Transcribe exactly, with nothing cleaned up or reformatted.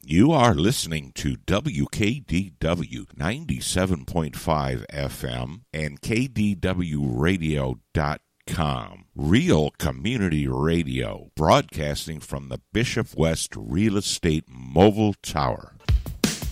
You are listening to W K D W ninety-seven point five F M and K D W radio dot com. Real Community Radio, broadcasting from the Bishop West Real Estate Mobile Tower.